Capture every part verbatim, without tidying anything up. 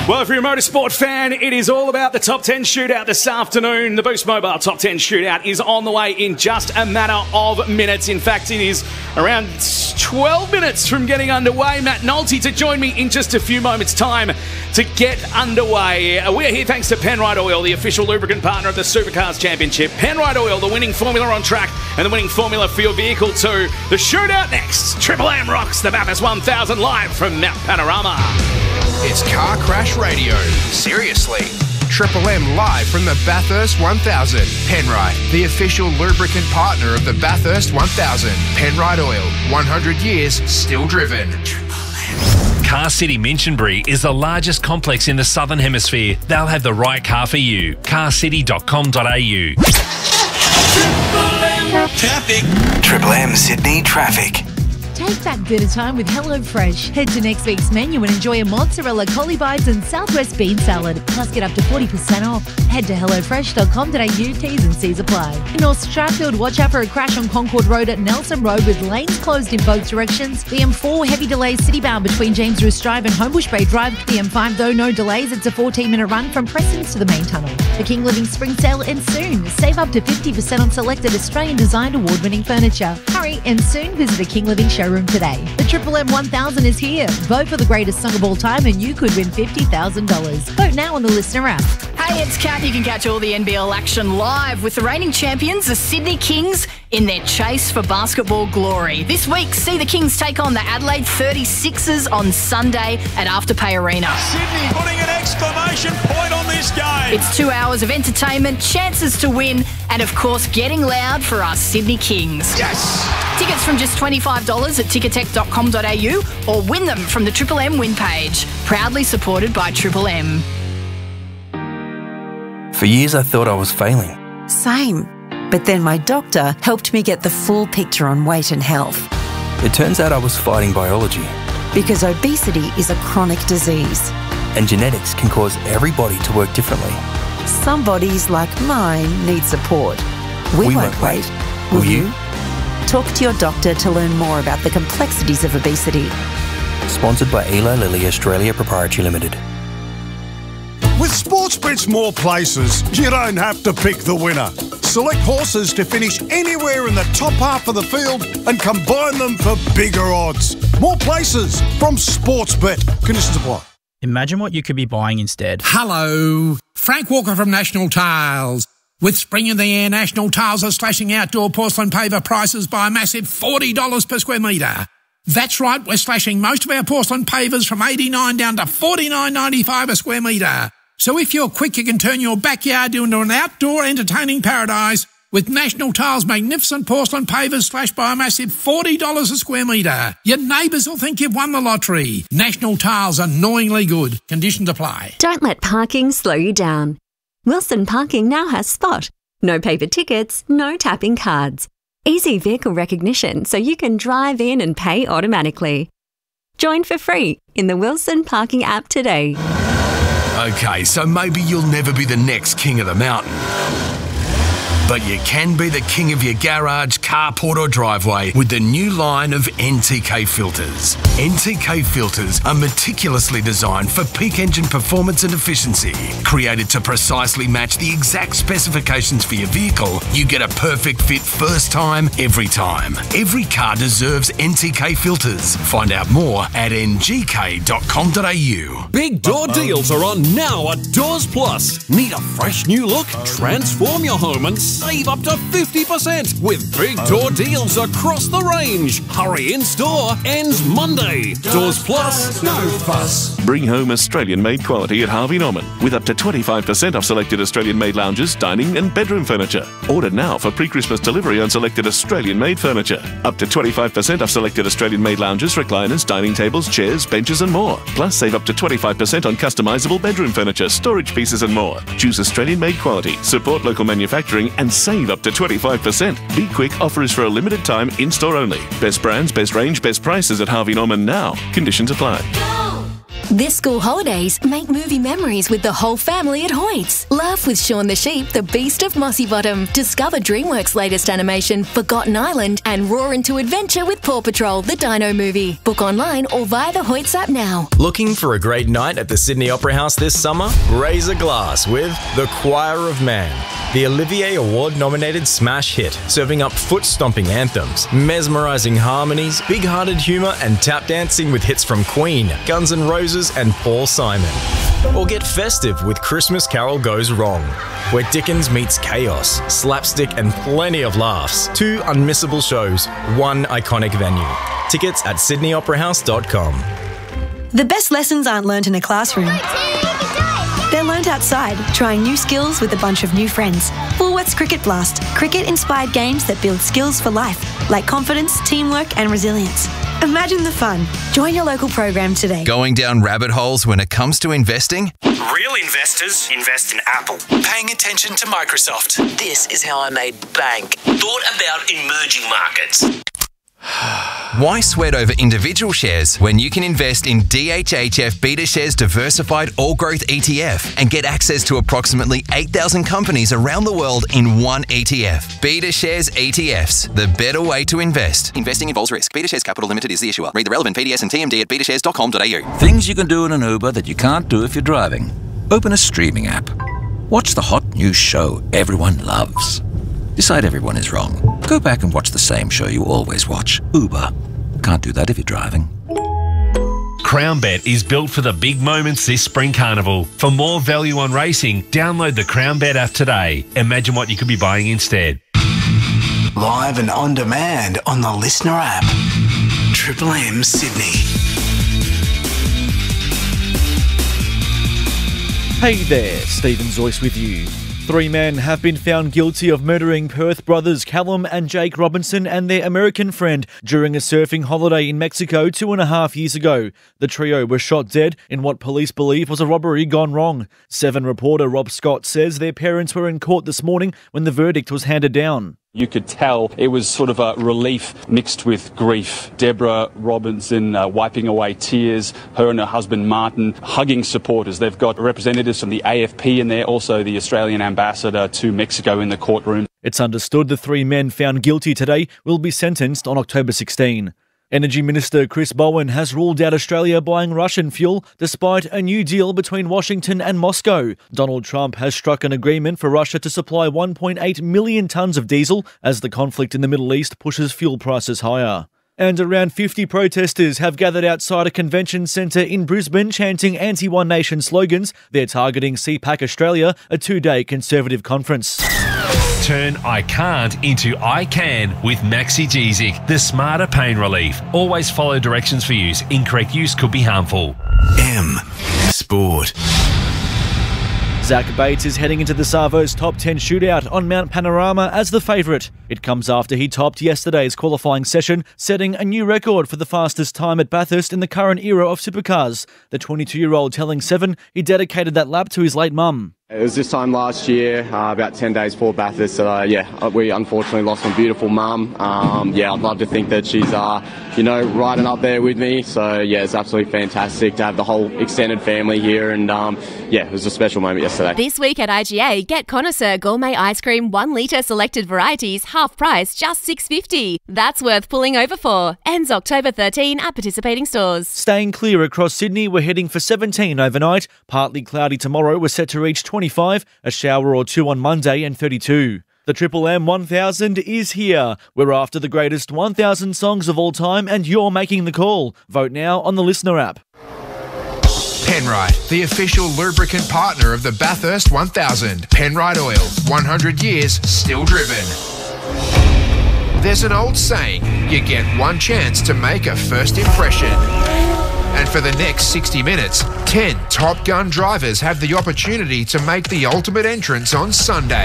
Well, if you're a motorsport fan, it is all about the Top ten Shootout this afternoon. The Boost Mobile Top ten Shootout is on the way in just a matter of minutes. In fact, it is around twelve minutes from getting underway. Matt Nolte to join me in just a few moments' time to get underway. We're here thanks to Penrite Oil, the official lubricant partner of the Supercars Championship. Penrite Oil, the winning formula on track and the winning formula for your vehicle too. The Shootout next. Triple M rocks the Bathurst one thousand live from Mount Panorama. It's Car Crash Radio. Seriously. Triple M live from the Bathurst one thousand. Penrite, the official lubricant partner of the Bathurst one thousand. Penrite Oil, one hundred years, still driven. Car City Minchinbury is the largest complex in the Southern Hemisphere. They'll have the right car for you. car city dot com dot a u. Traffic. Triple M Sydney traffic. Take back dinner time with HelloFresh. Head to next week's menu and enjoy a mozzarella, collie bites and southwest bean salad. Plus get up to forty percent off. Head to hello fresh dot com dot a u. T's and C's apply. In North Stratfield, watch out for a crash on Concord Road at Nelson Road with lanes closed in both directions. The M four heavy delays citybound between James Roos Drive and Homebush Bay Drive. The M five though no delays. It's a fourteen minute run from Prestons to the main tunnel. The King Living Spring Sale ends soon. Save up to fifty percent on selected Australian designed award winning furniture. Hurry and soon visit a King Living showroom today. The Triple M one thousand is here. Vote for the greatest song of all time and you could win fifty thousand dollars. Vote now on the Listener app. Hey, it's Kat. You can catch all the N B L action live with the reigning champions, the Sydney Kings, in their chase for basketball glory. This week, see the Kings take on the Adelaide thirty-sixers on Sunday at Afterpay Arena. Sydney putting an exclamation point on this game. It's two hours of entertainment, chances to win, and of course, getting loud for our Sydney Kings. Yes! Tickets from just twenty-five dollars at ticketek dot com dot a u or win them from the Triple M win page. Proudly supported by Triple M. For years I thought I was failing. Same. But then my doctor helped me get the full picture on weight and health. It turns out I was fighting biology. Because obesity is a chronic disease. And genetics can cause every body to work differently. Some bodies, like mine, need support. We, we won't, won't wait. wait. Will, Will you? Talk to your doctor to learn more about the complexities of obesity. Sponsored by Eli Lilly Australia Proprietary Limited. With Sportsbet's more places, you don't have to pick the winner. Select horses to finish anywhere in the top half of the field and combine them for bigger odds. More places from Sportsbet. Conditions apply. Imagine what you could be buying instead. Hello, Frank Walker from National Tiles. With spring in the air, National Tiles are slashing outdoor porcelain paver prices by a massive forty dollars per square metre. That's right, we're slashing most of our porcelain pavers from eighty-nine dollars down to forty-nine ninety-five a square metre. So if you're quick, you can turn your backyard into an outdoor entertaining paradise with National Tiles' magnificent porcelain pavers slashed by a massive forty dollars a square metre. Your neighbours will think you've won the lottery. National Tiles, annoyingly good. Conditions apply. Don't let parking slow you down. Wilson Parking now has Spot. No paper tickets, no tapping cards. Easy vehicle recognition so you can drive in and pay automatically. Join for free in the Wilson Parking app today. Okay, so maybe you'll never be the next king of the mountain. But you can be the king of your garage, carport or driveway with the new line of N T K filters. N T K filters are meticulously designed for peak engine performance and efficiency. Created to precisely match the exact specifications for your vehicle, you get a perfect fit first time, every time. Every car deserves N T K filters. Find out more at n g k dot com dot a u. Big door deals are on now at Doors Plus. Need a fresh new look? Transform your home and save up to fifty percent with big door deals across the range. Hurry, in store ends Monday. Doors Plus, no fuss. Bring home Australian-made quality at Harvey Norman with up to twenty-five percent off selected Australian-made lounges, dining and bedroom furniture. Order now for pre-Christmas delivery on selected Australian-made furniture. Up to twenty-five percent off selected Australian-made lounges, recliners, dining tables, chairs, benches and more. Plus save up to twenty-five percent on customisable bedroom furniture, storage pieces and more. Choose Australian-made quality, support local manufacturing and save up to twenty-five percent. Be quick, offer is for a limited time, in-store only. Best brands, best range, best prices at Harvey Norman now. Conditions apply. This school holidays, make movie memories with the whole family at Hoyts. Laugh with Shaun the Sheep, the Beast of Mossy Bottom. Discover DreamWorks' latest animation, Forgotten Island, and roar into adventure with Paw Patrol, the Dino movie. Book online or via the Hoyts app now. Looking for a great night at the Sydney Opera House this summer? Raise a glass with The Choir of Man, the Olivier Award-nominated smash hit, serving up foot-stomping anthems, mesmerising harmonies, big-hearted humour, and tap dancing with hits from Queen, Guns N' Roses, and Paul Simon. Or get festive with Christmas Carol Goes Wrong, where Dickens meets chaos, slapstick, and plenty of laughs. Two unmissable shows, one iconic venue. Tickets at sydney opera house dot com. The best lessons aren't learnt in a classroom. They're learnt outside, trying new skills with a bunch of new friends. Woolworths Cricket Blast. Cricket-inspired games that build skills for life, like confidence, teamwork, and resilience. Imagine the fun. Join your local program today. Going down rabbit holes when it comes to investing? Real investors invest in Apple. Paying attention to Microsoft. This is how I made bank. Thought about emerging markets. Why sweat over individual shares when you can invest in D H H F BetaShares Diversified All Growth E T F and get access to approximately eight thousand companies around the world in one E T F? BetaShares E T Fs, the better way to invest. Investing involves risk. BetaShares Capital Limited is the issuer. Read the relevant P D S and T M D at beta shares dot com dot a u. Things you can do in an Uber that you can't do if you're driving. Open a streaming app. Watch the hot new show everyone loves. Decide everyone is wrong. Go back and watch the same show you always watch. Uber. Can't do that if you're driving. CrownBet is built for the big moments this spring carnival. For more value on racing, download the CrownBet app today. Imagine what you could be buying instead. Live and on demand on the Listener app. Triple M Sydney. Hey there, Stephen Zoyce with you. Three men have been found guilty of murdering Perth brothers Callum and Jake Robinson and their American friend during a surfing holiday in Mexico two and a half years ago. The trio were shot dead in what police believe was a robbery gone wrong. Seven reporter Rob Scott says their parents were in court this morning when the verdict was handed down. You could tell it was sort of a relief mixed with grief. Deborah Robinson uh, wiping away tears, her and her husband Martin hugging supporters. They've got representatives from the A F P in there, also the Australian ambassador to Mexico in the courtroom. It's understood the three men found guilty today will be sentenced on October sixteenth. Energy Minister Chris Bowen has ruled out Australia buying Russian fuel despite a new deal between Washington and Moscow. Donald Trump has struck an agreement for Russia to supply one point eight million tonnes of diesel as the conflict in the Middle East pushes fuel prices higher. And around fifty protesters have gathered outside a convention centre in Brisbane chanting anti-One Nation slogans. They're targeting C PAC Australia, a two-day Conservative conference. Turn I can't into I can with Maxigesic, the smarter pain relief. Always follow directions for use. Incorrect use could be harmful. M Sport. Zach Bates is heading into the Savos Top ten shootout on Mount Panorama as the favourite. It comes after he topped yesterday's qualifying session, setting a new record for the fastest time at Bathurst in the current era of supercars. The twenty-two-year-old telling Seven he dedicated that lap to his late mum. It was this time last year, uh, about ten days before Bathurst, that uh, yeah, we unfortunately lost my beautiful mum. Um, yeah, I'd love to think that she's, uh, you know, riding up there with me. So yeah, it's absolutely fantastic to have the whole extended family here, and um, yeah, it was a special moment yesterday. This week at I G A, get Connoisseur Gourmet Ice Cream one litre selected varieties, half price, just six dollars fifty. That's worth pulling over for. Ends October thirteenth at participating stores. Staying clear across Sydney, we're heading for seventeen overnight. Partly cloudy tomorrow, we're set to reach twenty-five, a shower or two on Monday and thirty-two. The Triple M one thousand is here. We're after the greatest one thousand songs of all time and you're making the call. Vote now on the Listener app. Penrite, the official lubricant partner of the Bathurst one thousand. Penrite Oil, one hundred years, still driven. There's an old saying, you get one chance to make a first impression. And for the next sixty minutes, ten Top Gun drivers have the opportunity to make the ultimate entrance on Sunday.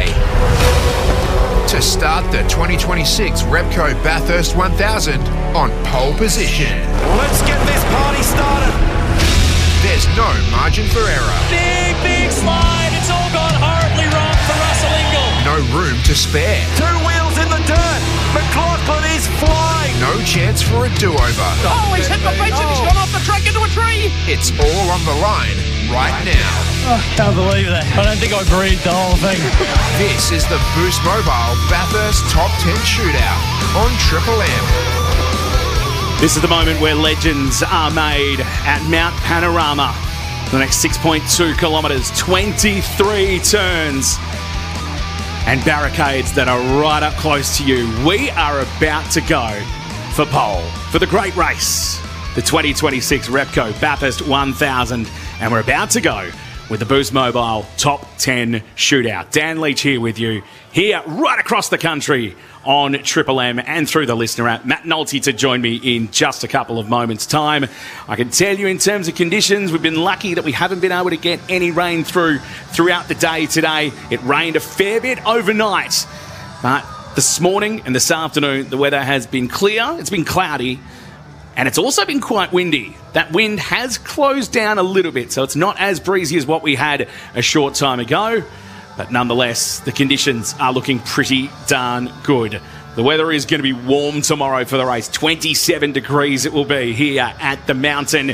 To start the twenty twenty-six Repco Bathurst one thousand on pole position. Let's get this party started. There's no margin for error. Big, big slide. It's all gone horribly wrong for Russell Ingall. No room to spare. Two wheels in the dirt. McLaughlin is flying. today. No chance for a do-over. Oh, he's hit the fence and he's gone off the track into a tree. It's all on the line right now. Oh, can't believe that. I don't think I breathed the whole thing. This is the Boost Mobile Bathurst Top ten Shootout on Triple M. This is the moment where legends are made at Mount Panorama. The next six point two kilometres, twenty-three turns, and barricades that are right up close to you. We are about to go for pole for the great race, the twenty twenty-six Repco Bathurst one thousand, and we're about to go with the Boost Mobile Top ten Shootout. Dan Leach here with you, here right across the country on Triple M and through the listener app. Matt Nolte to join me in just a couple of moments' time. I can tell you in terms of conditions, we've been lucky that we haven't been able to get any rain through throughout the day today. It rained a fair bit overnight, but this morning and this afternoon, the weather has been clear, it's been cloudy, and it's also been quite windy. That wind has closed down a little bit, so it's not as breezy as what we had a short time ago. But nonetheless, the conditions are looking pretty darn good. The weather is going to be warm tomorrow for the race. twenty-seven degrees it will be here at the mountain.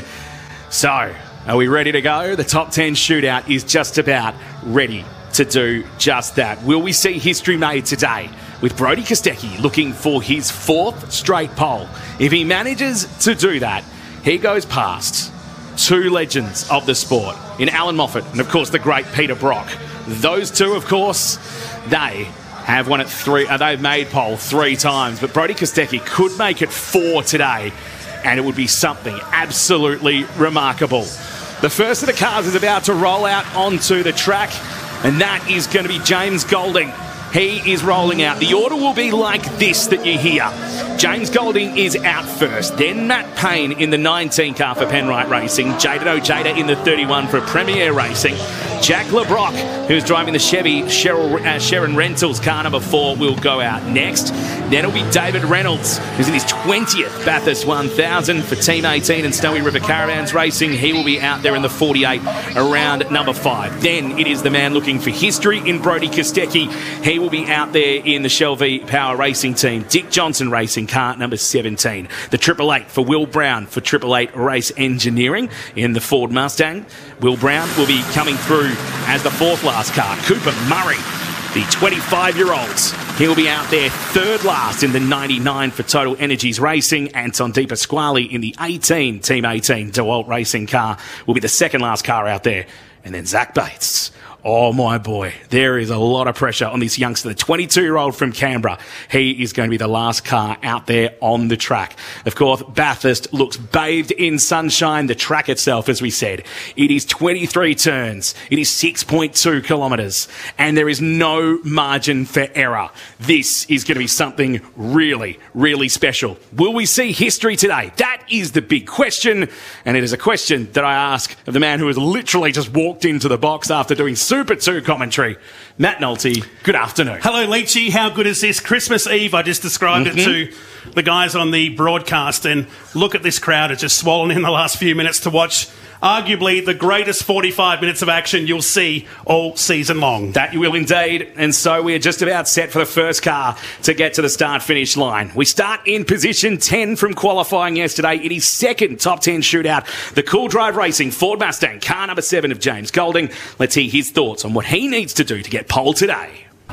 So, are we ready to go? The top ten Shootout is just about ready to do just that. Will we see history made today with Brodie Kostecki looking for his fourth straight pole? If he manages to do that, he goes past two legends of the sport in Alan Moffat and, of course, the great Peter Brock. Those two, of course, they have won it three. Uh, they've made pole three times, but Brodie Kostecki could make it four today, and it would be something absolutely remarkable. The first of the cars is about to roll out onto the track, and that is going to be James Golding. He is rolling out. The order will be like this that you hear. James Golding is out first. Then Matt Payne in the nineteen car for Penrite Racing. Jaden Ojeda in the thirty-one for Premier Racing. Jack LeBrock, who's driving the Chevy Cheryl, uh, Sharon Rentals car number four, will go out next. Then it'll be David Reynolds, who's in his twentieth Bathurst one thousand for Team eighteen and Snowy River Caravans Racing. He will be out there in the forty-eight around number five. Then it is the man looking for history in Brodie Kostecki. He will be out there in the Shelby Power Racing team. Dick Johnson Racing car number seventeen. The triple eight for Will Brown for triple eight Race Engineering in the Ford Mustang. Will Brown will be coming through as the fourth last car. Cooper Murray, the twenty-five-year-olds. He'll be out there third last in the ninety-nine for Total Energies Racing. Anton Di Pasquale in the eighteen, Team eighteen DeWalt Racing car will be the second last car out there. And then Zach Bates. Oh, my boy, there is a lot of pressure on this youngster, the twenty-two-year-old from Canberra. He is going to be the last car out there on the track. Of course, Bathurst looks bathed in sunshine. The track itself, as we said, it is twenty-three turns. It is six point two kilometres, and there is no margin for error. This is going to be something really, really special. Will we see history today? That is the big question, and it is a question that I ask of the man who has literally just walked into the box after doing Super two commentary. Matt Nolte, good afternoon. Hello, Leachy. How good is this? Christmas Eve, I just described mm-hmm. it to the guys on the broadcast, and look at this crowd. It's just swollen in the last few minutes to watch arguably the greatest forty-five minutes of action you'll see all season long. That you will indeed. And so we are just about set for the first car to get to the start-finish line. We start in position ten from qualifying yesterday. It is second top ten shootout. The Cool Drive Racing Ford Mustang, car number seven of James Golding. Let's hear his thoughts on what he needs to do to get pole today.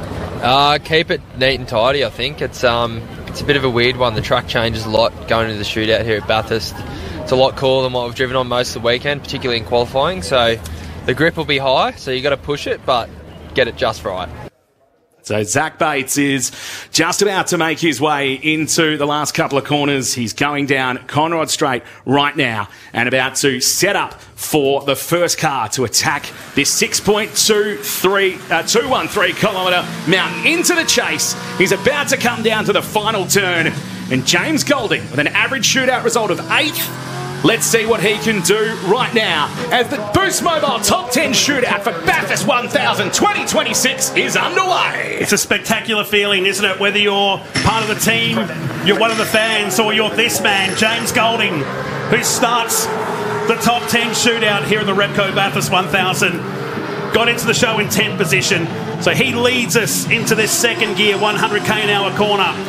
Uh, keep it neat and tidy, I think. It's um, it's a bit of a weird one. The track changes a lot going into the shootout here at Bathurst. It's a lot cooler than what we've driven on most of the weekend, particularly in qualifying. So the grip will be high, so you got to push it, but get it just right. So Zach Bates is just about to make his way into the last couple of corners. He's going down Conrod Straight right now and about to set up for the first car to attack this six point two three, uh, two one three kilometre mountain into the chase. He's about to come down to the final turn, and James Golding with an average shootout result of eighth. Let's see what he can do right now as the Boost Mobile Top ten Shootout for Bathurst one thousand twenty twenty-six is underway. It's a spectacular feeling, isn't it? Whether you're part of the team, you're one of the fans, or you're this man, James Golding, who starts the Top ten Shootout here in the Repco Bathurst one thousand. Got into the show in tenth position, so he leads us into this second gear one hundred k an hour corner.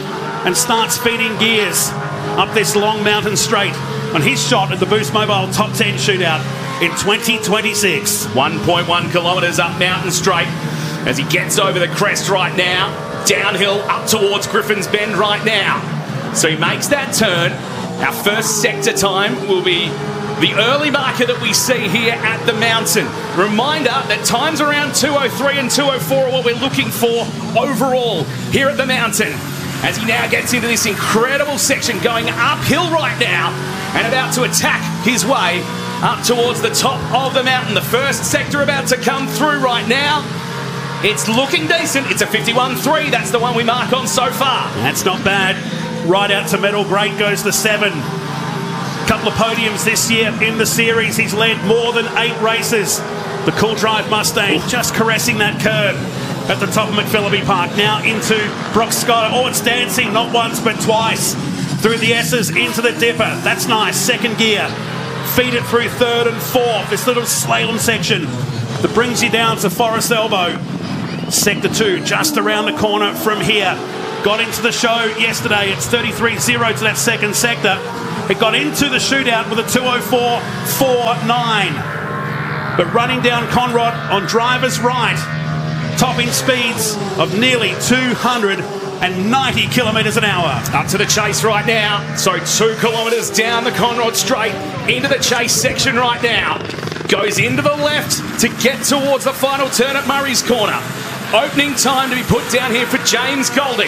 and starts feeding gears up this long mountain straight on his shot at the Boost Mobile Top ten Shootout in twenty twenty-six. one point one kilometres up Mountain Straight as he gets over the crest right now. Downhill up towards Griffin's Bend right now. So he makes that turn. Our first sector time will be the early marker that we see here at the mountain. Reminder that times around two oh three and two oh four are what we're looking for overall here at the mountain. As he now gets into this incredible section going uphill right now and about to attack his way up towards the top of the mountain. The first sector about to come through right now. It's looking decent. It's a fifty-one three. That's the one we mark on so far. That's not bad. Right out to Metal Great goes the seven. Couple of podiums this year in the series. He's led more than eight races. The Cool Drive Mustang just caressing that curb at the top of McPhillamy Park. Now into Brock Sky. Oh, it's dancing, not once but twice. Through the S's into the Dipper. That's nice. Second gear. Feed it through third and fourth. This little slalom section that brings you down to Forest Elbow. Sector two, just around the corner from here. Got into the show yesterday. It's thirty-three zero to that second sector. It got into the shootout with a two oh four forty-nine. But running down Conrod on driver's right, topping speeds of nearly two hundred ninety kilometres an hour. Up to the chase right now. So two kilometres down the Conrod Straight into the chase section right now. Goes into the left to get towards the final turn at Murray's Corner. Opening time to be put down here for James Golding.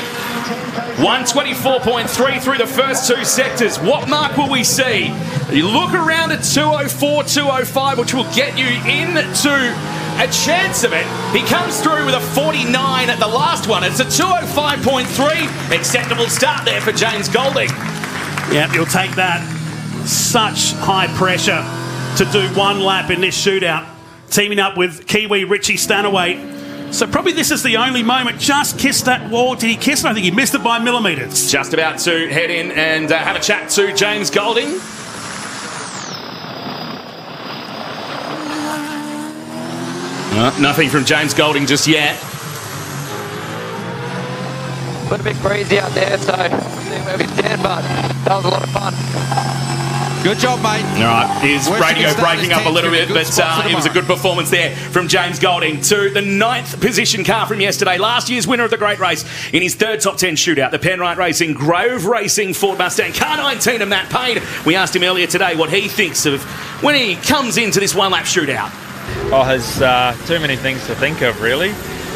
one twenty-four point three through the first two sectors. What mark will we see? You look around at two oh four, two oh five, which will get you into a chance of it. He comes through with a forty-nine at the last one. It's a two oh five point three. Acceptable start there for James Golding. Yeah, you'll take that. Such high pressure to do one lap in this shootout. Teaming up with Kiwi Richie Stanaway. So probably this is the only moment. Just kissed that wall. Did he kiss it? I think he missed it by millimetres. Just about to head in and uh, have a chat to James Golding. Uh, nothing from James Golding just yet. Been a bit breezy out there, so we'll see where we stand, but that was a lot of fun. Good job, mate. All right, his radio breaking up a little bit, but uh, it was a good performance there from James Golding to the ninth position car from yesterday. Last year's winner of the Great Race in his third top ten shootout, the Penrite Racing Grove Racing Ford Mustang. Car nineteen of Matt Payne. We asked him earlier today what he thinks of when he comes into this one-lap shootout. Oh, there's uh, too many things to think of, really.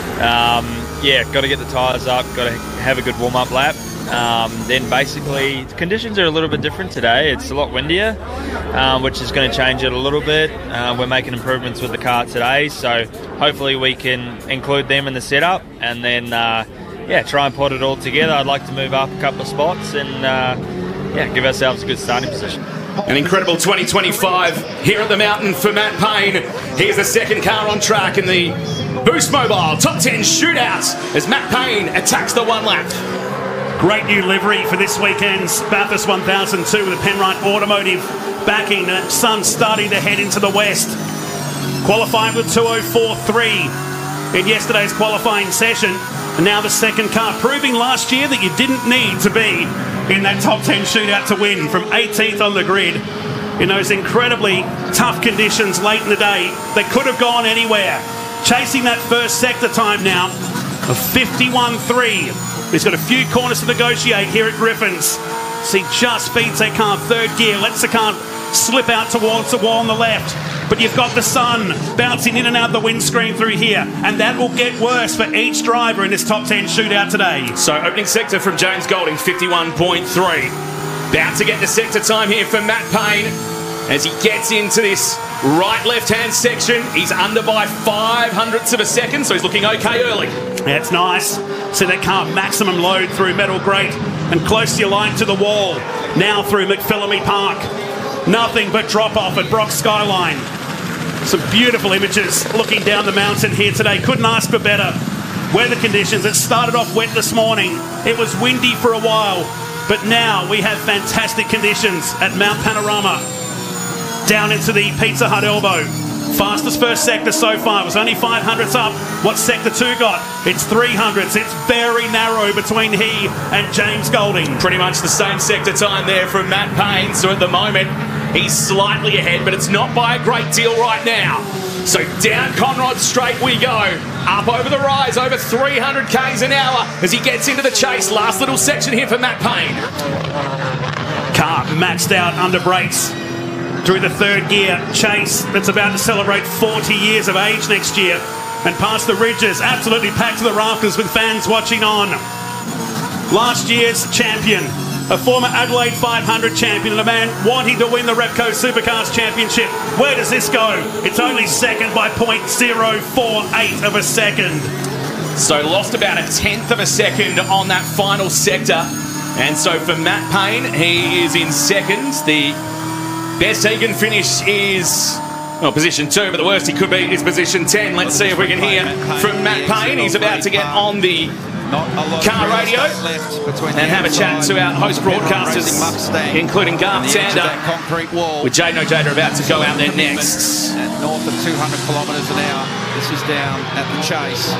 Um, yeah, got to get the tyres up, got to have a good warm-up lap. Um, then basically conditions are a little bit different today. It's a lot windier, um, which is going to change it a little bit. Uh, we're making improvements with the car today, so hopefully we can include them in the setup and then uh, yeah, try and put it all together. I'd like to move up a couple of spots and uh, yeah, give ourselves a good starting position. An incredible twenty twenty-five here at the mountain for Matt Payne. Here's the second car on track in the Boost Mobile Top ten Shootout as Matt Payne attacks the one lap. Great new livery for this weekend's Bathurst one thousand two with a Penrite Automotive backing. The sun starting to head into the west. Qualifying with two oh four three in yesterday's qualifying session. And now the second car, proving last year that you didn't need to be in that top ten shootout to win from eighteenth on the grid. In those incredibly tough conditions late in the day, they could have gone anywhere. Chasing that first sector time now of fifty-one three. He's got a few corners to negotiate here at Griffins. See, just feeds that car third gear, lets the car slip out towards the wall on the left. But you've got the sun bouncing in and out the windscreen through here, and that will get worse for each driver in this top ten shootout today. So opening sector from James Golding, fifty-one point three. About to get the sector time here for Matt Payne as he gets into this right-left-hand section. He's under by five hundredths of a second, so he's looking okay early. That's nice. See that car maximum load through Metal Great and close to your line to the wall. Now through McPhillamy Park. Nothing but drop-off at Brock Skyline. Some beautiful images looking down the mountain here today. Couldn't ask for better. Weather conditions, it started off wet this morning. It was windy for a while, but now we have fantastic conditions at Mount Panorama. Down into the Pizza Hut elbow. Fastest first sector so far was only five hundredths up. What sector two got? It's three hundredths. It's very narrow between he and James Golding. Pretty much the same sector time there from Matt Payne. So at the moment, he's slightly ahead, but it's not by a great deal right now. So down Conrod Straight we go. Up over the rise, over three hundred k's an hour as he gets into the chase. Last little section here for Matt Payne. Car maxed out under brakes through the third gear. Chase that's about to celebrate forty years of age next year. And past the ridges, absolutely packed to the rafters with fans watching on. Last year's champion, a former Adelaide five hundred champion, and a man wanting to win the Repco Supercars Championship. Where does this go? It's only second by point zero four eight of a second. So lost about a tenth of a second on that final sector. And so for Matt Payne, he is in second. The best he can finish is, well, position two, but the worst he could be is position ten. Let's see if we can hear from Matt Payne. He's about to get on the car radio and have a chat to our host broadcasters, including Garth Tander, with Jayden Ojeda about to go out there next. At north of two hundred kilometres an hour, this is down at the chase.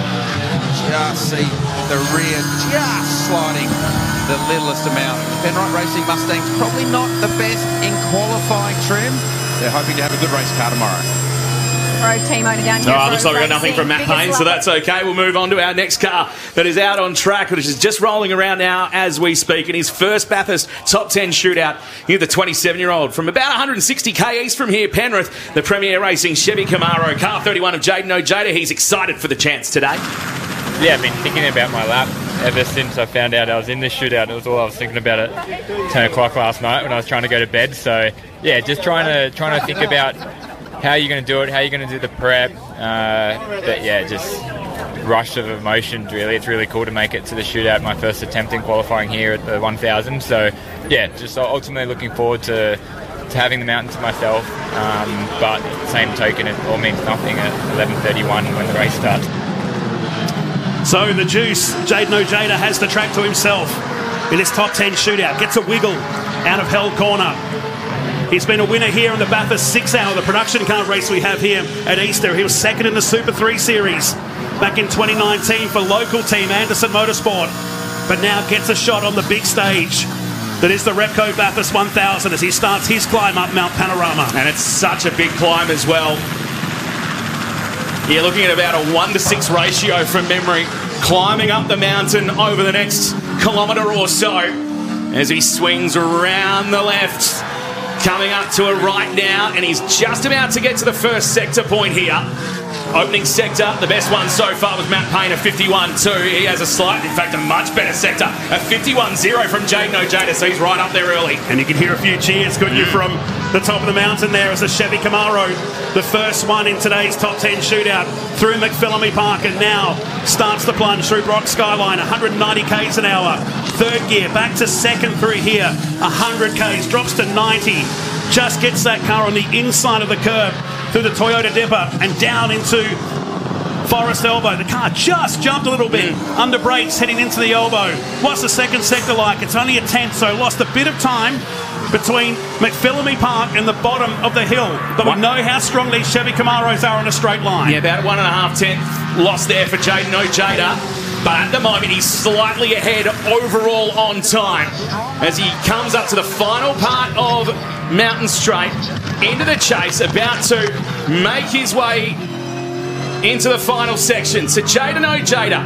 Just see the rear just sliding the littlest amount. The Penrite Racing Mustangs probably not the best in qualifying trim. They're hoping to have a good race car tomorrow. Road team owner down here. Oh, looks like we've got nothing from Matt Payne, so that's okay. We'll move on to our next car that is out on track, which is just rolling around now as we speak. In his first Bathurst top ten shootout, here's the twenty-seven-year-old from about one hundred sixty k east from here, Penrith, the Premier Racing Chevy Camaro, car thirty-one of Jayden Ojeda. He's excited for the chance today. Yeah, I've been thinking about my lap ever since I found out I was in this shootout. It was all I was thinking about at ten o'clock last night when I was trying to go to bed. So, yeah, just trying to trying to think about how you're going to do it, how you're going to do the prep. Uh, but, yeah, just rush of emotions, really. It's really cool to make it to the shootout, my first attempt in qualifying here at the one thousand. So, yeah, just ultimately looking forward to, to having the mountain to myself. Um, but same token, it all means nothing at eleven thirty-one when the race starts. So the juice, Jayden Ojeda has the track to himself in his top ten shootout. Gets a wiggle out of Hell Corner. He's been a winner here in the Bathurst six hour, the production car race we have here at Easter. He was second in the Super three Series back in twenty nineteen for local team Anderson Motorsport, but now gets a shot on the big stage that is the Repco Bathurst one thousand as he starts his climb up Mount Panorama. And it's such a big climb as well. You're looking at about a one to six ratio from memory, climbing up the mountain over the next kilometre or so as he swings around the left, coming up to a right now, and he's just about to get to the first sector point here. Opening sector, the best one so far was Matt Payne, a fifty-one two. He has a slight, in fact, a much better sector, a fifty-one zero from Jayden Ojeda, so he's right up there early. And you can hear a few cheers, couldn't you, from the top of the mountain there as the Chevy Camaro, the first one in today's top ten shootout, through McPhillamy Park, and now starts the plunge through Brock Skyline, one hundred ninety k's an hour. Third gear, back to second through here, one hundred k's, drops to ninety. Just gets that car on the inside of the curb through the Toyota Dipper and down into Forest Elbow. The car just jumped a little bit mm. under brakes heading into the elbow. What's the second sector like? It's only a tenth, so lost a bit of time between McPhillamy Park and the bottom of the hill. But what? We know how strong these Chevy Camaros are on a straight line. Yeah, about one and a half tenth lost there for Jayden Ojeda. But at the moment, he's slightly ahead overall on time as he comes up to the final part of Mountain Straight, into the chase, about to make his way into the final section. So Jayden Ojeda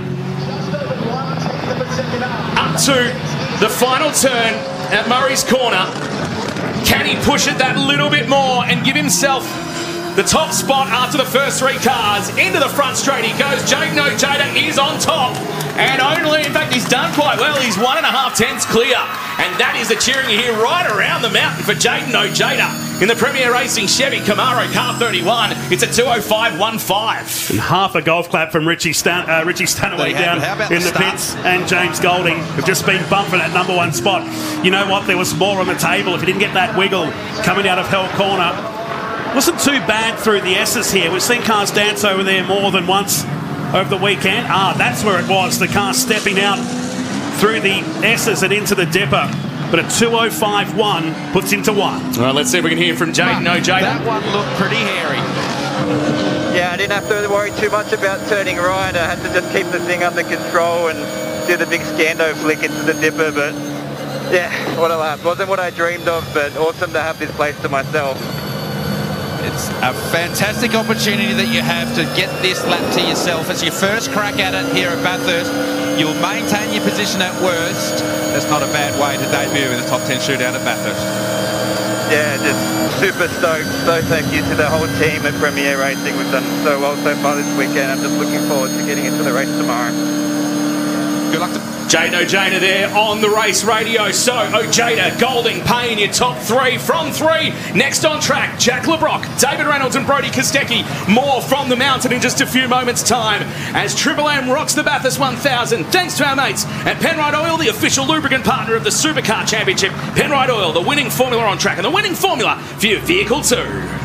up to the final turn at Murray's Corner. Can he push it that little bit more and give himself the top spot after the first three cars? Into the front straight he goes. Jayden Ojeda is on top, and only, in fact, he's done quite well. He's one and a half tenths clear, and that is the cheering you hear right around the mountain for Jayden Ojeda in the Premier Racing Chevy Camaro car thirty-one. It's a two oh five one five. And half a golf clap from Richie, Stan- uh, Richie Stanaway down in the, the pits, and James Golding have just been bumped for that number one spot. You know what? There was more on the table. If he didn't get that wiggle coming out of Hell Corner, wasn't too bad through the S's here. We've seen cars dance over there more than once over the weekend. Ah, that's where it was. The car stepping out through the S's and into the Dipper. But a two oh five one puts him to one. All right, let's see if we can hear from Jayden Ojeda. That one looked pretty hairy. yeah, I didn't have to worry too much about turning right. I had to just keep the thing under control and do the big Scando flick into the dipper. But yeah, what a lap. Wasn't what I dreamed of, but awesome to have this place to myself. It's a fantastic opportunity that you have to get this lap to yourself. It's your first crack at it here at Bathurst. You'll maintain your position at worst. That's not a bad way to debut in the top ten shootout at Bathurst. Yeah, just super stoked. So thank you to the whole team at Premier Racing. We've done so well so far this weekend. I'm just looking forward to getting into the race tomorrow. Good luck to Jade Ojeda there on the race radio. So, Ojeda, Golding, Payne, your top three from three. Next on track, Jack LeBrock, David Reynolds and Brody Kostecki. More from the mountain in just a few moments' time as Triple M rocks the Bathurst one thousand. Thanks to our mates at Penrite Oil, the official lubricant partner of the Supercar Championship. Penrite Oil, the winning formula on track and the winning formula for your vehicle too.